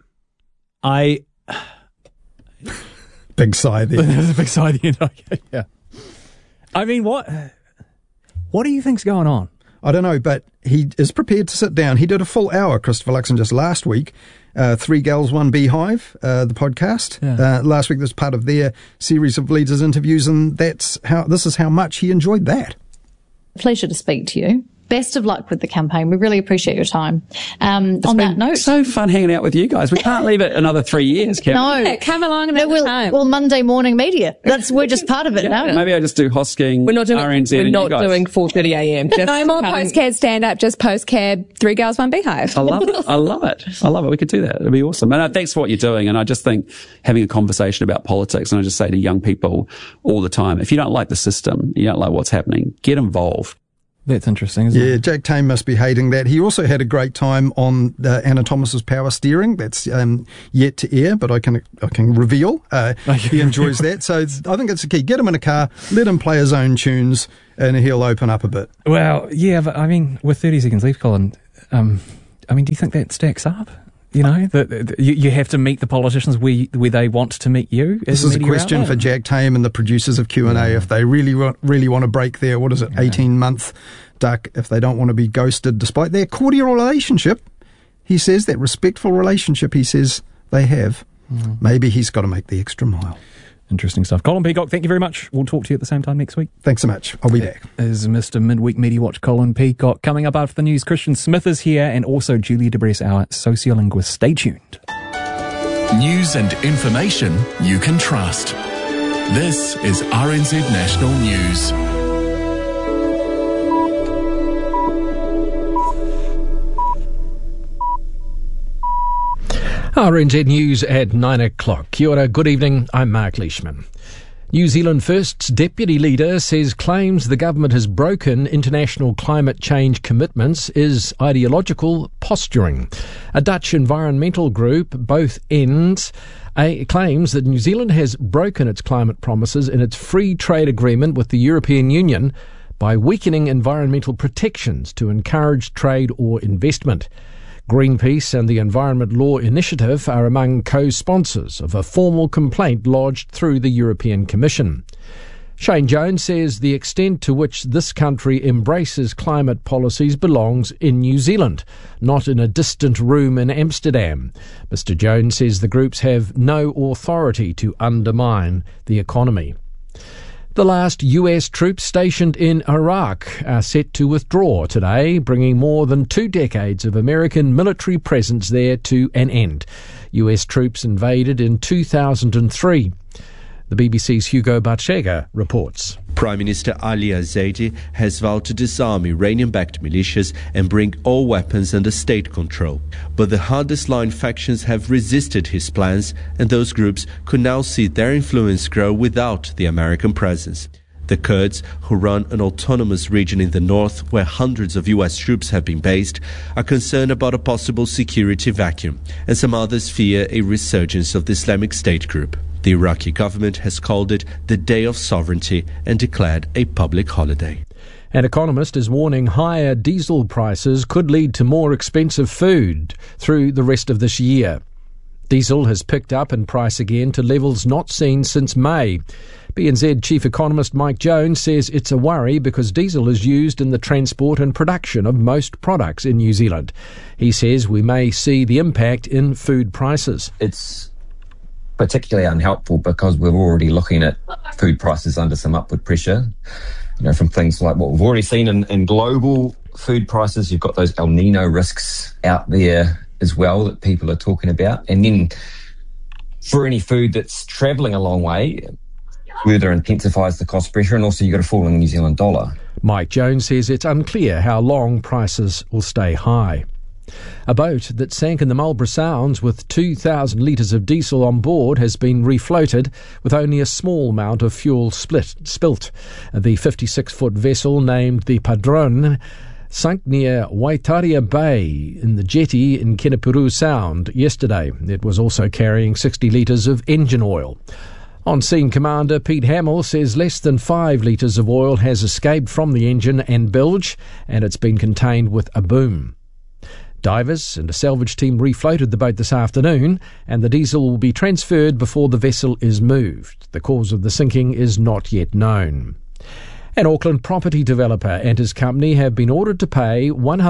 Big sigh there. There's a big sigh at the end. Yeah. I mean, what do you think's going on? I don't know, but he is prepared to sit down. He did a full hour, Christopher Luxon, just last week. 3 Gals, 1 Beehive, the podcast. Yeah. Last week was part of their series of leaders interviews, and this is how much he enjoyed that. Pleasure to speak to you. best of luck with the campaign. We really appreciate your time. On that note, so fun hanging out with you guys. We can't leave it another 3 years, can we? No, come along another time. Well, Monday morning media. We're just part of it now. Maybe I just do Hosking. We're not doing RNZ. We're not doing 4:30 a.m. No more postcard stand up. Just postcard 3 Girls 1 Beehive. I love it. We could do that. It'd be awesome. And thanks for what you're doing. And I just think having a conversation about politics, and I just say to young people all the time, if you don't like the system, you don't like what's happening, get involved. That's interesting, isn't it? Yeah, Jack Tame must be hating that. He also had a great time on Anna Thomas's Power Steering. That's yet to air, but I can reveal he enjoys that. So I think it's the key. Get him in a car, let him play his own tunes, and he'll open up a bit. Well, yeah, but I mean, with 30 seconds left, Colin, do you think that stacks up? You know, that you have to meet the politicians where they want to meet you. This is a question for Jack Tame and the producers of Q&A. If they really want to break their 18-month duck, if they don't want to be ghosted, despite their cordial relationship, he says, that respectful relationship, he says they have. Maybe he's got to make the extra mile. Interesting stuff. Colin Peacock, thank you very much. We'll talk to you at the same time next week. Thanks so much. I'll be back. Is Mr. Midweek Media Watch Colin Peacock. Coming up after the news, Christian Smith is here, and also Julia Debress, our sociolinguist. Stay tuned. News and information you can trust. This is RNZ National News. RNZ News at 9 o'clock. Kia ora, good evening. I'm Mark Leishman. New Zealand First's deputy leader says claims the government has broken international climate change commitments is ideological posturing. A Dutch environmental group, Both Ends, claims that New Zealand has broken its climate promises in its free trade agreement with the European Union by weakening environmental protections to encourage trade or investment. Greenpeace and the Environment Law Initiative are among co-sponsors of a formal complaint lodged through the European Commission. Shane Jones says the extent to which this country embraces climate policies belongs in New Zealand, not in a distant room in Amsterdam. Mr. Jones says the groups have no authority to undermine the economy. The last US troops stationed in Iraq are set to withdraw today, bringing more than 2 decades of American military presence there to an end. US troops invaded in 2003. The BBC's Hugo Barchega reports. Prime Minister Ali Al-Zaidi has vowed to disarm Iranian-backed militias and bring all weapons under state control. But the hardest-line factions have resisted his plans, and those groups could now see their influence grow without the American presence. The Kurds, who run an autonomous region in the north where hundreds of US troops have been based, are concerned about a possible security vacuum, and some others fear a resurgence of the Islamic State group. The Iraqi government has called it the Day of Sovereignty and declared a public holiday. An economist is warning higher diesel prices could lead to more expensive food through the rest of this year. Diesel has picked up in price again to levels not seen since May. BNZ Chief Economist Mike Jones says it's a worry because diesel is used in the transport and production of most products in New Zealand. He says we may see the impact in food prices. It's particularly unhelpful because we're already looking at food prices under some upward pressure, from things like what we've already seen in global food prices. You've got those El Nino risks out there as well that people are talking about. And then for any food that's travelling a long way, further intensifies the cost pressure, and also you've got a falling New Zealand dollar. Mike Jones says it's unclear how long prices will stay high. A boat that sank in the Marlborough Sounds with 2,000 litres of diesel on board has been refloated with only a small amount of fuel spilt. The 56-foot vessel, named the Padrone, sunk near Waitaria Bay in the jetty in Kenepuru Sound yesterday. It was also carrying 60 litres of engine oil. On-scene commander Pete Hamill says less than 5 litres of oil has escaped from the engine and bilge, and it's been contained with a boom. Divers and a salvage team refloated the boat this afternoon, and the diesel will be transferred before the vessel is moved. The cause of the sinking is not yet known. An Auckland property developer and his company have been ordered to pay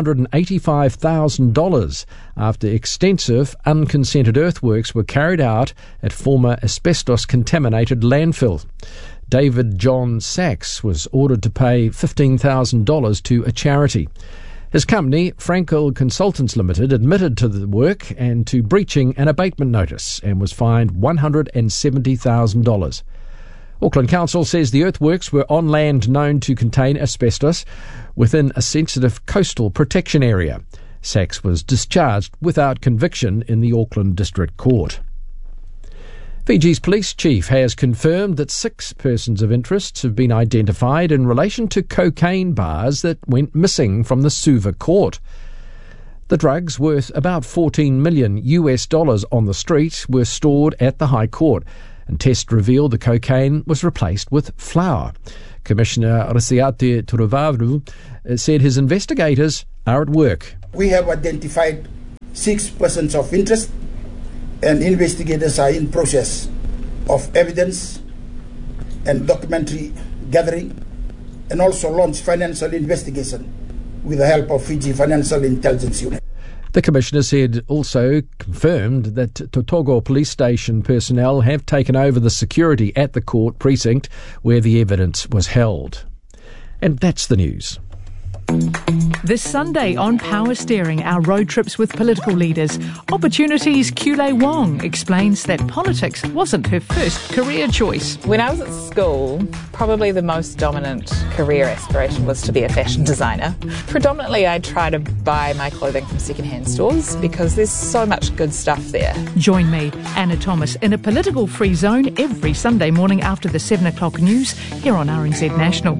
$185,000 after extensive unconsented earthworks were carried out at former asbestos-contaminated landfill. David John Sachs was ordered to pay $15,000 to a charity. His company, Frankel Consultants Limited, admitted to the work and to breaching an abatement notice and was fined $170,000. Auckland Council says the earthworks were on land known to contain asbestos within a sensitive coastal protection area. Sachs was discharged without conviction in the Auckland District Court. Fiji's police chief has confirmed that 6 persons of interest have been identified in relation to cocaine bars that went missing from the Suva court. The drugs, worth about $14 million on the street, were stored at the High Court, and tests revealed the cocaine was replaced with flour. Commissioner Resiate Turuvavru said his investigators are at work. We have identified 6 persons of interest, and investigators are in process of evidence and documentary gathering, and also launch financial investigation with the help of Fiji Financial Intelligence Unit. The Commissioner said also confirmed that Totogo Police Station personnel have taken over the security at the court precinct where the evidence was held. And that's the news. This Sunday on Power Steering, our road trips with political leaders, Opportunity's Kule Wong explains that politics wasn't her first career choice. When I was at school, probably the most dominant career aspiration was to be a fashion designer. Predominantly, I try to buy my clothing from second-hand stores because there's so much good stuff there. Join me, Anna Thomas, in a political free zone every Sunday morning after the 7 o'clock news here on RNZ National.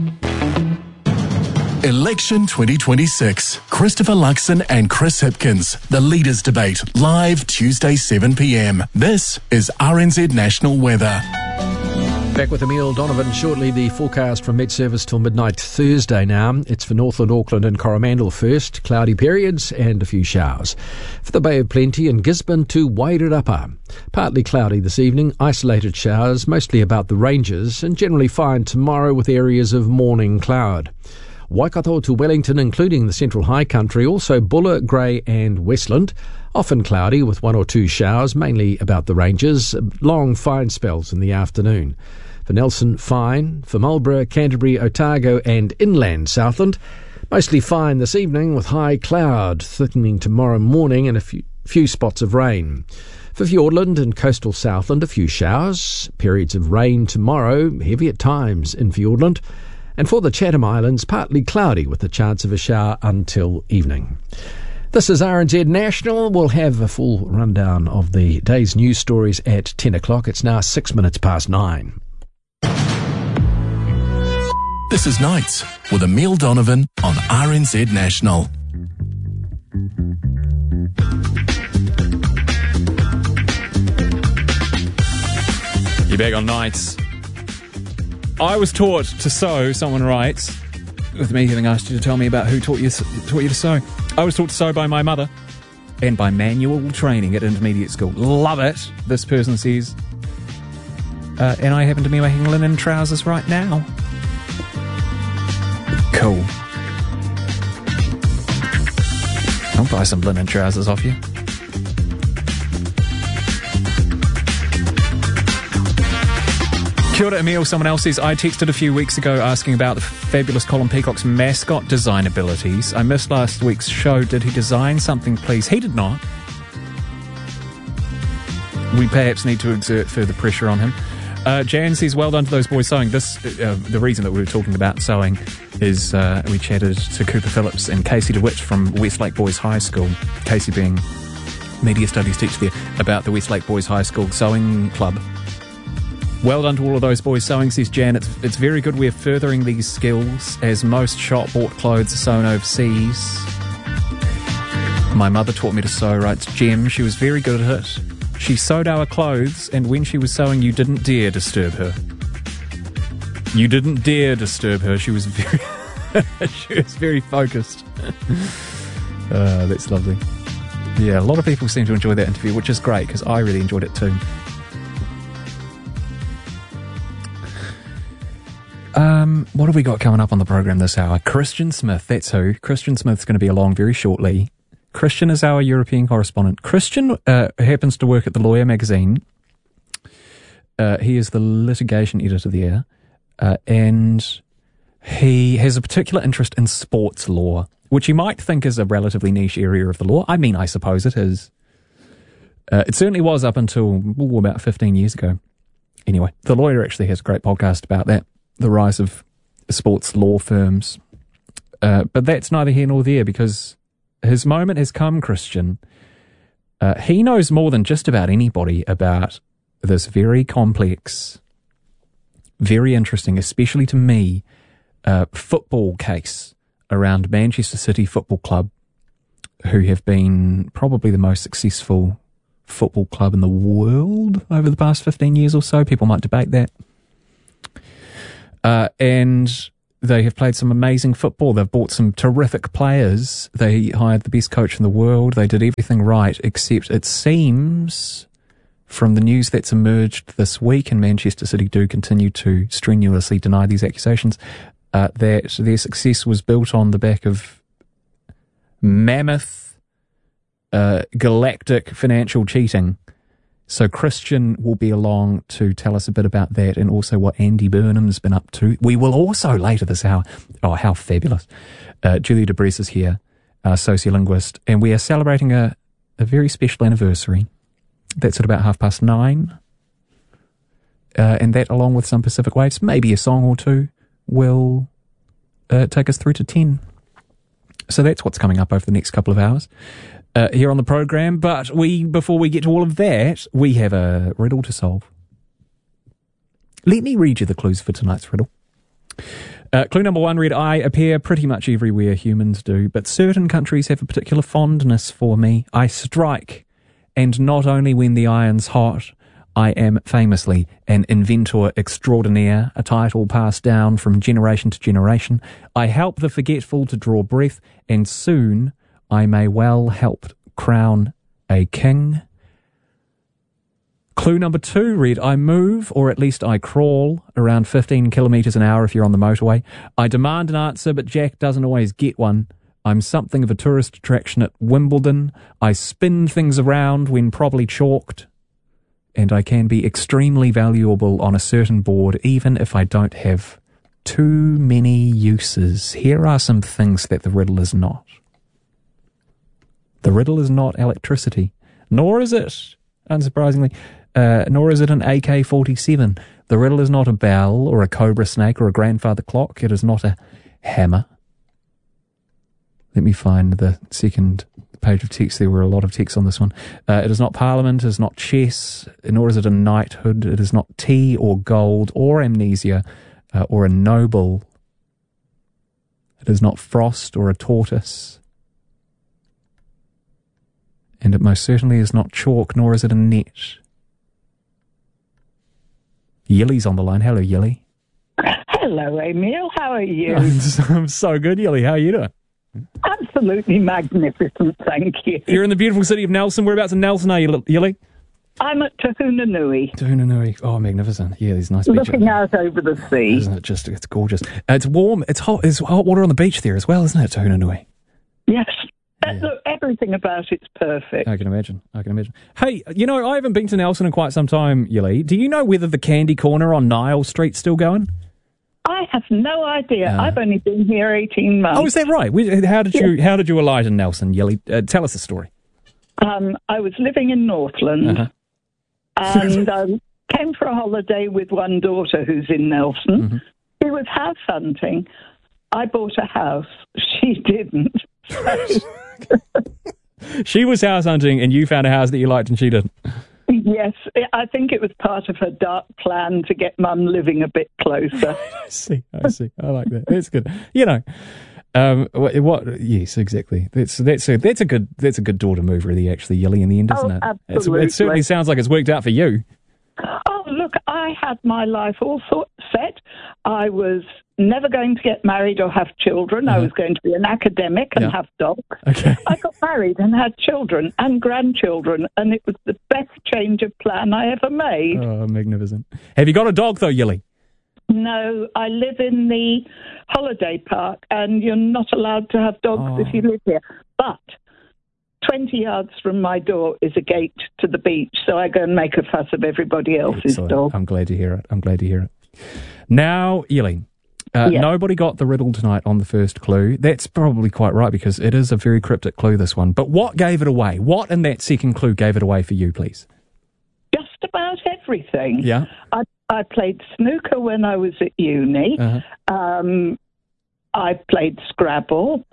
Election 2026. Christopher Luxon and Chris Hipkins. The Leaders' Debate. Live Tuesday 7 p.m. This is RNZ National Weather. Back with Emile Donovan shortly. The forecast from Met Service till midnight Thursday now. It's for Northland, Auckland and Coromandel first. Cloudy periods and a few showers. For the Bay of Plenty and Gisborne to Wairarapa. Partly cloudy this evening. Isolated showers, mostly about the ranges, and generally fine tomorrow with areas of morning cloud. Waikato to Wellington, including the Central High Country, also Buller, Grey and Westland. Often cloudy with 1 or 2 showers, mainly about the ranges. Long, fine spells in the afternoon. For Nelson, fine. For Marlborough, Canterbury, Otago and inland Southland, mostly fine this evening with high cloud, thickening tomorrow morning and a few spots of rain. For Fiordland and coastal Southland, a few showers. Periods of rain tomorrow, heavy at times in Fiordland. And for the Chatham Islands, partly cloudy with a chance of a shower until evening. This is RNZ National. We'll have a full rundown of the day's news stories at 10 o'clock. It's now 6 minutes past 9. This is Nights with Emile Donovan on RNZ National. You're back on Nights. I was taught to sew, someone writes, with me having asked you to tell me about who taught you to sew. I was taught to sew by my mother and by manual training at intermediate school. Love it, this person says. And I happen to be making linen trousers right now. Cool. I'll buy some linen trousers off you. Kia ora, Emile. Someone else says, I texted a few weeks ago asking about the fabulous Colin Peacock's mascot design abilities. I missed last week's show. Did he design something, please? He did not. We perhaps need to exert further pressure on him. Jan says, well done to those boys sewing. This, the reason that we were talking about sewing is we chatted to Cooper Phillips and Casey DeWitt from Westlake Boys High School, Casey being media studies teacher there, about the Westlake Boys High School Sewing Club. Well done to all of those boys sewing, says Jan. It's very good we're furthering these skills, as most shop-bought clothes are sewn overseas. My mother taught me to sew, writes Jem. She was very good at it. She sewed our clothes, and when she was sewing, you didn't dare disturb her. You didn't dare disturb her. She was very focused. That's lovely. Yeah, a lot of people seem to enjoy that interview, which is great, because I really enjoyed it too. What have we got coming up on the program this hour? Christian Smith, that's who. Christian Smith's going to be along very shortly. Christian is our European correspondent. Christian happens to work at The Lawyer magazine. He is the litigation editor there, and he has a particular interest in sports law, which you might think is a relatively niche area of the law. I mean, I suppose it is. It certainly was up until about 15 years ago. Anyway, The Lawyer actually has a great podcast about that, the rise of sports law firms. But that's neither here nor there, because his moment has come, Christian. He knows more than just about anybody about this very complex, very interesting, especially to me, football case around Manchester City Football Club, who have been probably the most successful football club in the world over the past 15 years or so. People might debate that. And they have played some amazing football. They've bought some terrific players. They hired the best coach in the world. They did everything right, except it seems from the news that's emerged this week, and Manchester City do continue to strenuously deny these accusations, that their success was built on the back of mammoth galactic financial cheating. So Christian will be along to tell us a bit about that, and also what Andy Burnham's been up to. We will also later this hour, how fabulous, Julia Debris is here, sociolinguist, and we are celebrating a very special anniversary. That's at about 9:30. And that, along with some Pacific Waves, maybe a song or two, will take us through to 10. So that's what's coming up over the next couple of hours here on the program. But before we get to all of that, we have a riddle to solve. Let me read you the clues for tonight's riddle. Clue number 1 read, I appear pretty much everywhere humans do, but certain countries have a particular fondness for me. I strike, and not only when the iron's hot. I am famously an inventor extraordinaire, a title passed down from generation to generation. I help the forgetful to draw breath, and soon I may well help crown a king. Clue number 2 read, I move, or at least I crawl, around 15 kilometres an hour if you're on the motorway. I demand an answer, but Jack doesn't always get one. I'm something of a tourist attraction at Wimbledon. I spin things around when probably chalked. And I can be extremely valuable on a certain board, even if I don't have too many uses. Here are some things that the riddle is not. The riddle is not electricity, nor is it, unsurprisingly, nor is it an AK-47. The riddle is not a bell or a cobra snake or a grandfather clock. It is not a hammer. Let me find the second page of text. There were a lot of texts on this one. It is not Parliament, it is not chess, nor is it a knighthood. It is not tea or gold or amnesia or a noble. It is not frost or a tortoise. And it most certainly is not chalk, nor is it a net. Yili's on the line. Hello, Yili. Hello, Emil. How are you? I'm so good, Yili. How are you doing? Absolutely magnificent, thank you. You're in the beautiful city of Nelson. Whereabouts in Nelson are you, Yili? I'm at Tahunanui. Tahunanui. Oh, magnificent. Yeah, there's nice beach. Looking out over the sea. Isn't it just, it's gorgeous. It's warm. It's hot. There's hot water on the beach there as well, isn't it, Tahunanui? Yes. Look, everything about it's perfect. I can imagine. Hey, you know, I haven't been to Nelson in quite some time, Yili. Do you know whether the Candy Corner on Nile Street's still going? I have no idea. I've only been here 18 months. Oh, is that right? How did you alight in Nelson, Yili? Tell us the story. I was living in Northland, and I came for a holiday with one daughter who's in Nelson. Mm-hmm. She was house hunting. I bought a house. She didn't. She was house hunting, and you found a house that you liked, and she didn't. Yes, I think it was part of her dark plan to get Mum living a bit closer. I see. I like that. That's good. You know, what? Yes, exactly. That's a good daughter move, really. Actually, Yili, in the end, isn't it? Absolutely. It certainly sounds like it's worked out for you. Oh, look, I had my life all set. I was never going to get married or have children. I was going to be an academic and have dogs. Okay. I got married and had children and grandchildren, and it was the best change of plan I ever made. Oh, magnificent. Have you got a dog, though, Yili? No, I live in the holiday park, and you're not allowed to have dogs if you live here. But 20 yards from my door is a gate to the beach, so I go and make a fuss of everybody else's dog. I'm glad to hear it. Now, Eileen, nobody got the riddle tonight on the first clue. That's probably quite right, because it is a very cryptic clue, this one. But what gave it away? What in that second clue gave it away for you, please? Just about everything. Yeah. I played snooker when I was at uni. I played Scrabble.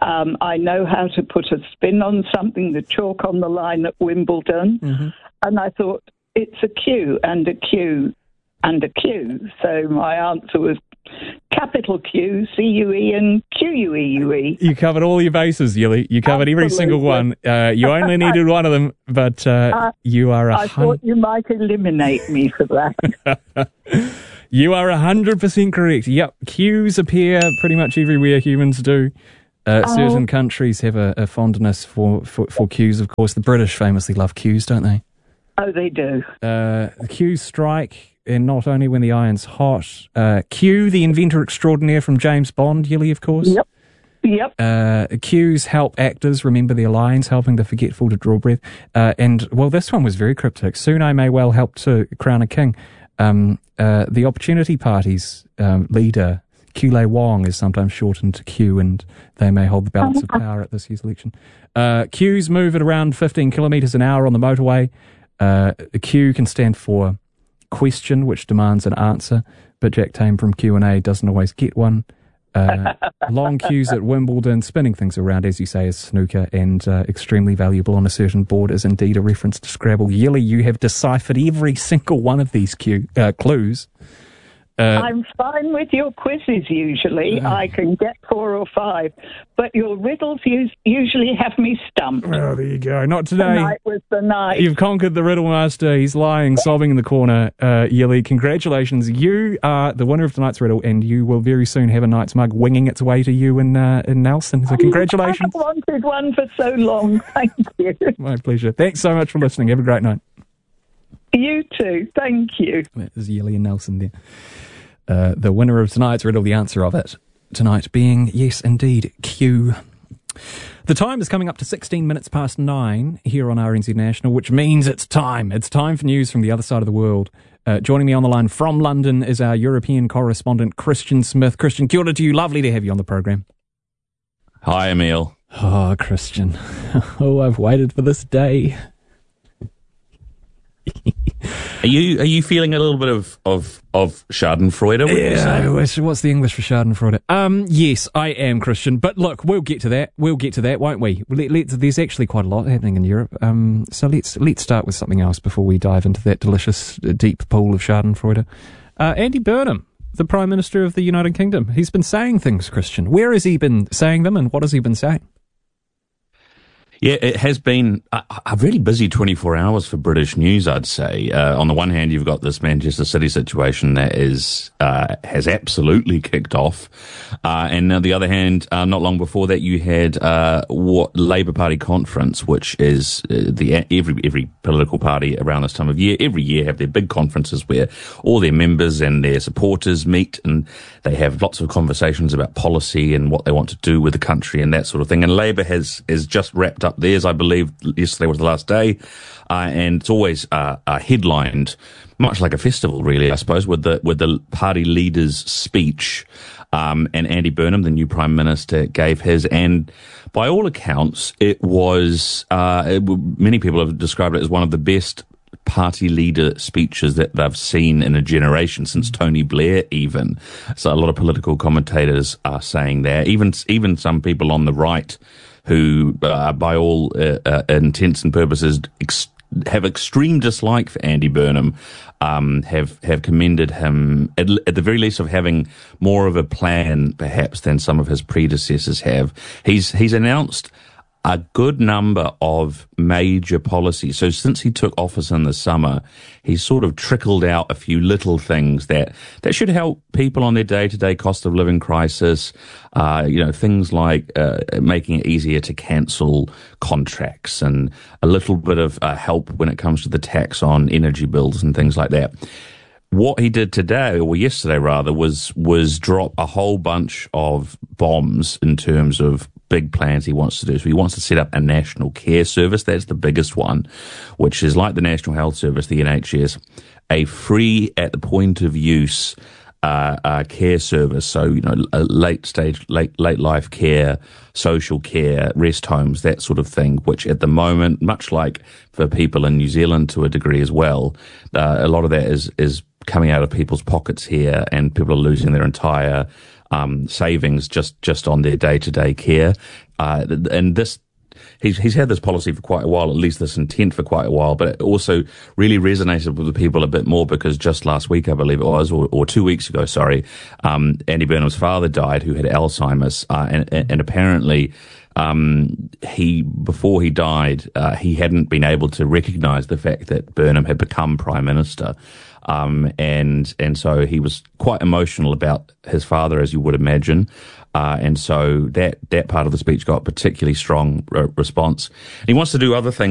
I know how to put a spin on something, the chalk on the line at Wimbledon. And I thought, it's a Q and a Q and a Q. So my answer was capital Q, C-U-E and Q-U-E-U-E. You covered all your bases, Yili. You covered every single one. You only needed one of them, but you are I thought you might eliminate me for that. You are 100% correct. Yep, Qs appear pretty much everywhere humans do. Certain countries have a fondness for Qs, of course. The British famously love Qs, don't they? Oh, they do. The Qs strike, and not only when the iron's hot. Q, the inventor extraordinaire from James Bond, Yili, of course. Yep. Qs help actors remember their lines, helping the forgetful to draw breath. And, well, this one was very cryptic. Soon I may well help to crown a king. The Opportunity Party's leader, Kule Wong, is sometimes shortened to Q, and they may hold the balance of power at this year's election. Qs move at around 15 kilometres an hour on the motorway. A Q can stand for question, which demands an answer, but Jack Tame from Q&A doesn't always get one. Long queues at Wimbledon, spinning things around, as you say, is snooker, and extremely valuable on a certain board is indeed a reference to Scrabble. Yili, you have deciphered every single one of these clues. I'm fine with your quizzes usually. I can get 4 or 5, but your riddles usually have me stumped. Oh, there you go. Not today. Tonight was the night. You've conquered the riddle master. He's lying, sobbing in the corner. Yili, congratulations. You are the winner of tonight's riddle, and you will very soon have a Knight's mug winging its way to you in Nelson. So congratulations. I've wanted one for so long. Thank you. My pleasure. Thanks so much for listening. Have a great night. You too. Thank you. That is Yili and Nelson there. The winner of tonight's riddle, the answer of it tonight being, yes, indeed, Q. The time is coming up to 16 minutes past 9 here on RNZ National, which means it's time. It's time for news from the other side of the world. Joining me on the line from London is our European correspondent, Christian Smith. Christian, kia ora to you. Lovely to have you on the program. Hi, Emil. Oh, Christian. Oh, I've waited for this day. Are you feeling a little bit of Schadenfreude? Yeah, what's the English for Schadenfreude? Yes, I am, Christian. But look, we'll get to that. We'll get to that, won't we? There's actually quite a lot happening in Europe. So let's start with something else before we dive into that delicious deep pool of Schadenfreude. Andy Burnham, the Prime Minister of the United Kingdom, he's been saying things, Christian. Where has he been saying them, and what has he been saying? Yeah, it has been a really busy 24 hours for British news, I'd say. On the one hand, you've got this Manchester City situation that has absolutely kicked off. And on the other hand, not long before that, you had Labour Party conference, which is every political party around this time of year, every year have their big conferences where all their members and their supporters meet, and they have lots of conversations about policy and what they want to do with the country and that sort of thing. And Labour has just wrapped up theirs, I believe. Yesterday was the last day, and it's always headlined, much like a festival, really, I suppose, with the party leader's speech. And Andy Burnham, the new Prime Minister, gave his, and by all accounts, it was many people have described it as one of the best party leader speeches that they've seen in a generation, since Tony Blair even. So a lot of political commentators are saying that. Even some people on the right who, by all intents and purposes, have extreme dislike for Andy Burnham, have commended him, at the very least, of having more of a plan, perhaps, than some of his predecessors have. He's announced a good number of major policies. So since he took office in the summer, he's sort of trickled out a few little things that should help people on their day-to-day cost of living crisis. Things like making it easier to cancel contracts, and a little bit of help when it comes to the tax on energy bills and things like that. What he did today, or yesterday rather, was drop a whole bunch of bombs in terms of big plans he wants to do. So he wants to set up a national care service. That's the biggest one, which is like the National Health Service, the NHS, a free at the point of use care service. So, late life care, social care, rest homes, that sort of thing, which at the moment, much like for people in New Zealand to a degree as well, a lot of that is coming out of people's pockets here, and people are losing their entire savings just on their day-to-day care. And this, he's had this policy for quite a while, at least this intent for quite a while, but it also really resonated with the people a bit more because just last week, I believe it was, or 2 weeks ago, Andy Burnham's father died, who had Alzheimer's, and apparently before he died, he hadn't been able to recognise the fact that Burnham had become Prime Minister. And so he was quite emotional about his father, as you would imagine. And so that part of the speech got particularly strong response. And he wants to do other things